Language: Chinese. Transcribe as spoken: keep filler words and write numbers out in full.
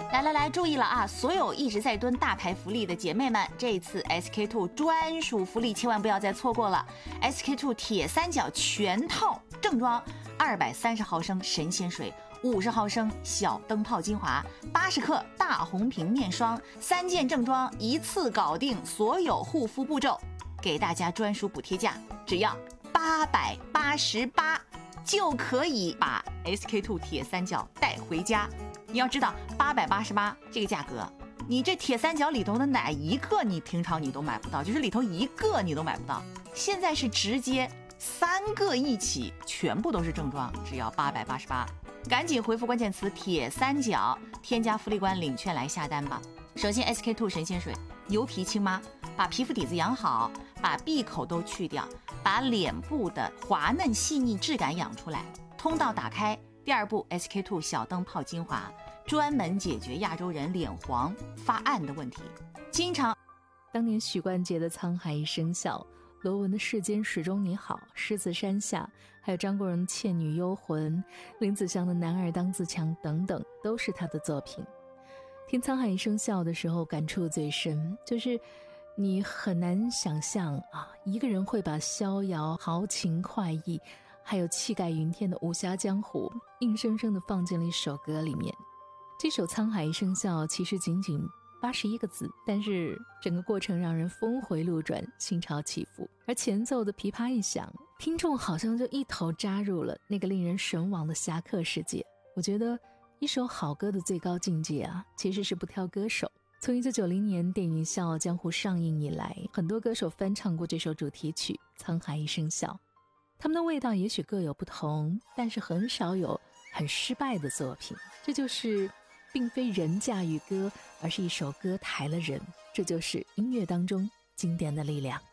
来来来，注意了啊！所有一直在蹲大牌福利的姐妹们，这一次 S K two 专属福利千万不要再错过了。S K two 铁三角全套正装，二百三十毫升神仙水，五十毫升小灯泡精华，八十克大红瓶面霜，三件正装一次搞定所有护肤步骤，给大家专属补贴价，只要八百八十八就可以把 S K two 铁三角带回家。你要知道八百八十八这个价格，你这铁三角里头的哪一个你平常你都买不到，就是里头一个你都买不到，现在是直接三个一起全部都是正装，只要八百八十八，赶紧回复关键词铁三角，添加福利官领券来下单吧。首先 S K two 神仙水油皮清妈，把皮肤底子养好，把闭口都去掉，把脸部的滑嫩细腻质感养出来，通道打开。第二步 S K two 小灯泡精华，专门解决亚洲人脸黄发暗的问题。经常当年许冠杰的沧海一声笑，罗文的世间始终你好，狮子山下，还有张国荣倩女幽魂，林子祥的男儿当自强等等，都是他的作品。听沧海一声笑的时候感触最深，就是你很难想象啊，一个人会把逍遥豪情快意还有气概云天的武侠江湖硬生生地放进了一首歌里面。这首沧海一声笑其实仅仅八十一个字，但是整个过程让人峰回路转，心潮起伏。而前奏的琵琶一响，听众好像就一头扎入了那个令人神往的侠客世界。我觉得一首好歌的最高境界啊，其实是不挑歌手。从一九九零年电影《笑傲江湖》上映以来，很多歌手翻唱过这首主题曲《沧海一声笑》，他们的味道也许各有不同，但是很少有很失败的作品。这就是并非人驾驭歌，而是一首歌抬了人，这就是音乐当中经典的力量。